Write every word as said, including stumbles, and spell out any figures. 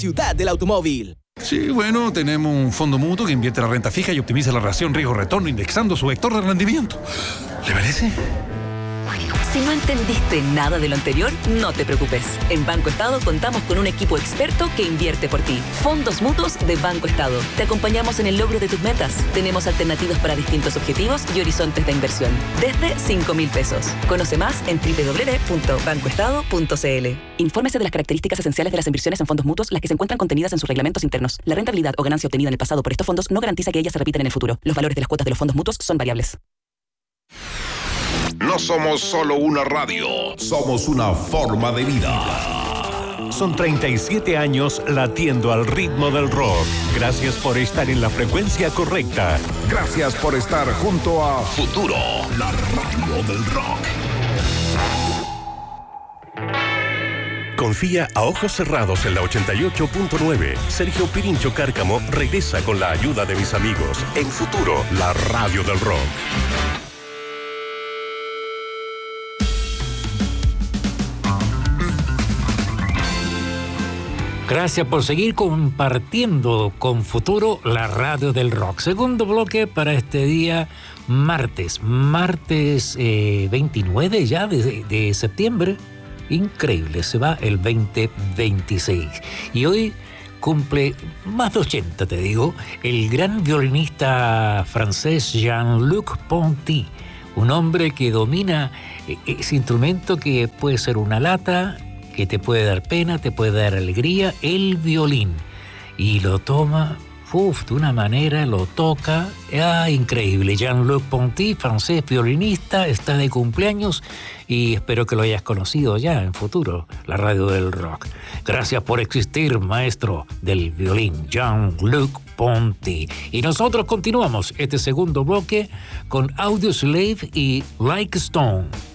Ciudad del Automóvil. Sí, bueno, tenemos un fondo mutuo que invierte la renta fija y optimiza la relación riesgo-retorno indexando su vector de rendimiento. ¿Le parece? Si no entendiste nada de lo anterior, no te preocupes. En Banco Estado contamos con un equipo experto que invierte por ti. Fondos mutuos de Banco Estado. Te acompañamos en el logro de tus metas. Tenemos alternativas para distintos objetivos y horizontes de inversión. Desde cinco mil pesos. Conoce más en doble u doble u doble u punto banco estado punto c l. Infórmese de las características esenciales de las inversiones en fondos mutuos, las que se encuentran contenidas en sus reglamentos internos. La rentabilidad o ganancia obtenida en el pasado por estos fondos no garantiza que ellas se repitan en el futuro. Los valores de las cuotas de los fondos mutuos son variables. No somos solo una radio, somos una forma de vida. Son treinta y siete años latiendo al ritmo del rock. Gracias por estar en la frecuencia correcta. Gracias por estar junto a Futuro, la radio del rock. Confía a ojos cerrados en la ochenta y ocho punto nueve. Sergio Pirincho Cárcamo regresa con la ayuda de mis amigos en Futuro, la radio del rock. Gracias por seguir compartiendo con Futuro, la radio del rock. Segundo bloque para este día, martes. Martes eh, veintinueve ya de, de septiembre. Increíble, se va el veinte veintiséis. Y hoy cumple más de ochenta, te digo, el gran violinista francés Jean-Luc Ponty. Un hombre que domina ese instrumento que puede ser una lata, que te puede dar pena, te puede dar alegría, el violín. Y lo toma, uf, de una manera, lo toca, ah, increíble. Jean-Luc Ponty, francés violinista, está de cumpleaños y espero que lo hayas conocido ya en Futuro, la radio del rock. Gracias por existir, maestro del violín, Jean-Luc Ponty. Y nosotros continuamos este segundo bloque con Audioslave y Like a Stone.